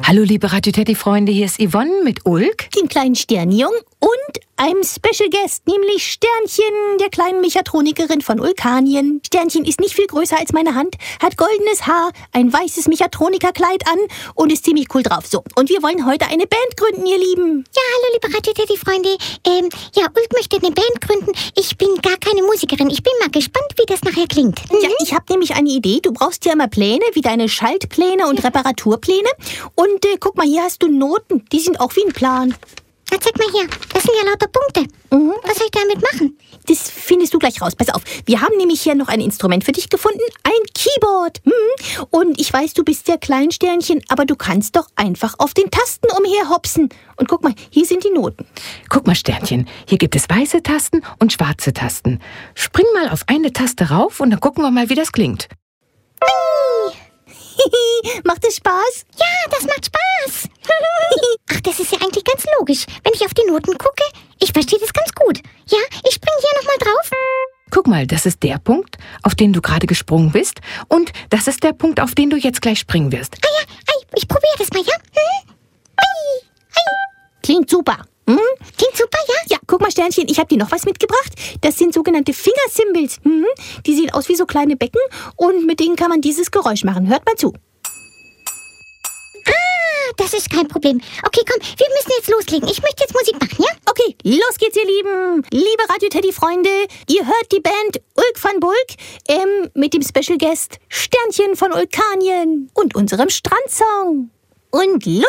Hallo liebe Radio Teddy-Freunde, hier ist Yvonne mit Ulk, dem kleinen Sternjung und einem Special Guest, nämlich Sternchen, der kleinen Mechatronikerin von Ulkanien. Sternchen ist nicht viel größer als meine Hand, hat goldenes Haar, ein weißes Mechatronikerkleid an und ist ziemlich cool drauf. So, und wir wollen heute eine Band gründen, ihr Lieben. Ja, hallo liebe Radio Teddy-Freunde. Ulk möchte eine Band gründen. Ich bin gar keine Musikerin. Ich bin mal gespannt, wie das nachher klingt. Ja, ich habe nämlich eine Idee. Du brauchst ja immer Pläne, wie deine Schaltpläne und Reparaturpläne. Und guck mal, hier hast du Noten. Die sind auch wie ein Plan. Na, zeig mal hier. Das sind ja lauter Punkte. Was soll ich damit machen? Das findest du gleich raus. Pass auf, wir haben nämlich hier noch ein Instrument für dich gefunden. Ein Keyboard. Und ich weiß, du bist sehr klein, Sternchen, aber du kannst doch einfach auf den Tasten umherhopsen. Und guck mal, hier sind die Noten. Guck mal Sternchen, hier gibt es weiße Tasten und schwarze Tasten. Spring mal auf eine Taste rauf und dann gucken wir mal, wie das klingt. Macht es Spaß? Ja, das macht Spaß. Ach, das ist ja eigentlich ganz logisch. Wenn ich auf die Noten gucke, ich verstehe das ganz gut. Ja, ich springe hier nochmal drauf. Guck mal, das ist der Punkt, auf den du gerade gesprungen bist. Und das ist der Punkt, auf den du jetzt gleich springen wirst. Ich probiere das mal, ja? Klingt super. Klingt super, ja? Ja, guck mal, Sternchen, ich habe dir noch was mitgebracht. Das sind sogenannte Fingercymbals. Die sehen aus wie so kleine Becken und mit denen kann man dieses Geräusch machen. Hört mal zu. Das ist kein Problem. Okay, komm, wir müssen jetzt loslegen. Ich möchte jetzt Musik machen, ja? Okay, los geht's, ihr Lieben. Liebe Radio-Teddy-Freunde, ihr hört die Band Ulk van Bulk mit dem Special Guest Sternchen von Ulkanien und unserem Strandsong. Und los!